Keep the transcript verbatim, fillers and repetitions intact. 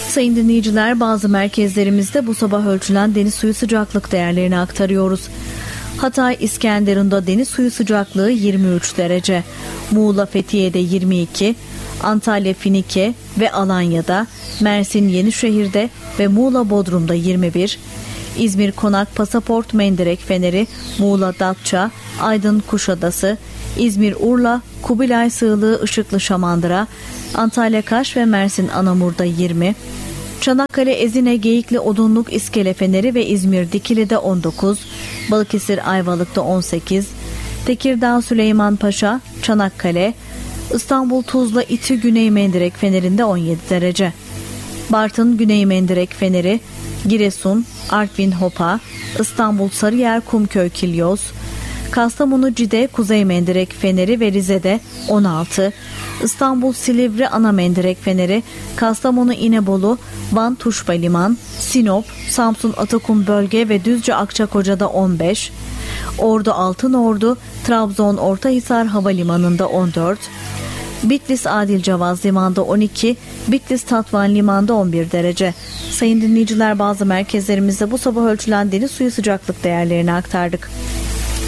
Sayın dinleyiciler, bazı merkezlerimizde bu sabah ölçülen deniz suyu sıcaklık değerlerini aktarıyoruz. Hatay İskenderun'da deniz suyu sıcaklığı yirmi üç derece, Muğla Fethiye'de yirmi iki, Antalya Finike ve Alanya'da, Mersin Yenişehir'de ve Muğla Bodrum'da yirmi bir, İzmir Konak Pasaport Mendirek Feneri, Muğla Datça, Aydın Kuşadası, İzmir Urla, Kubilay Sığlığı Işıklı Şamandıra, Antalya Kaş ve Mersin Anamur'da yirmi, Çanakkale Ezine Geyikli Odunluk İskele Feneri ve İzmir Dikili'de on dokuz, Balıkesir Ayvalık'ta on sekiz, Tekirdağ Süleymanpaşa, Çanakkale, İstanbul Tuzla İTÜ Güney Mendirek Feneri'nde on yedi derece, Bartın Güney Mendirek Feneri, Giresun, Artvin Hopa, İstanbul Sarıyer Kumköy Kilyos, Kastamonu Cide Kuzey Mendirek Feneri ve Rize'de on altı, İstanbul Silivri Ana Mendirek Feneri, Kastamonu İnebolu, Van Tuşba Liman, Sinop, Samsun Atakum Bölge ve Düzce Akçakoca'da on beş, Ordu Altınordu, Trabzon Ortahisar Havalimanı'nda on dört, Bitlis Adil Cavaz Liman'da on iki, Bitlis Tatvan Liman'da on bir derece. Sayın dinleyiciler, bazı merkezlerimizde bu sabah ölçülen deniz suyu sıcaklık değerlerini aktardık.